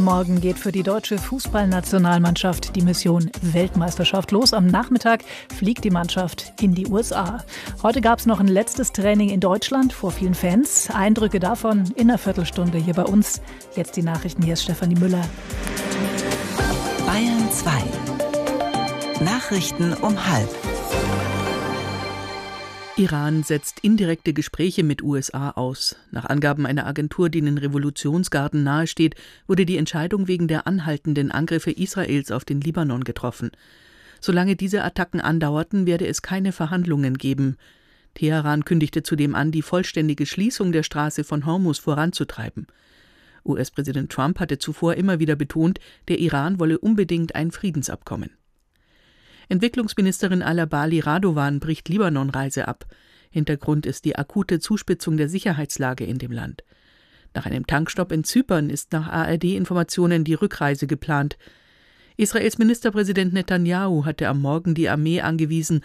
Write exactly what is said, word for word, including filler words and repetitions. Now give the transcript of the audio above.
Morgen geht für die deutsche Fußballnationalmannschaft die Mission Weltmeisterschaft los. Am Nachmittag fliegt die Mannschaft in die U S A. Heute gab es noch ein letztes Training in Deutschland vor vielen Fans. Eindrücke davon in einer Viertelstunde hier bei uns. Jetzt die Nachrichten, hier ist Stefanie Müller. Bayern zwei. Nachrichten um halb. Iran setzt indirekte Gespräche mit U S A aus. Nach Angaben einer Agentur, die den Revolutionsgarden nahesteht, wurde die Entscheidung wegen der anhaltenden Angriffe Israels auf den Libanon getroffen. Solange diese Attacken andauerten, werde es keine Verhandlungen geben. Teheran kündigte zudem an, die vollständige Schließung der Straße von Hormuz voranzutreiben. U S-Präsident Trump hatte zuvor immer wieder betont, der Iran wolle unbedingt ein Friedensabkommen. Entwicklungsministerin Al-Abali Radovan bricht Libanon-Reise ab. Hintergrund ist die akute Zuspitzung der Sicherheitslage in dem Land. Nach einem Tankstopp in Zypern ist nach A R D-Informationen die Rückreise geplant. Israels Ministerpräsident Netanyahu hatte am Morgen die Armee angewiesen,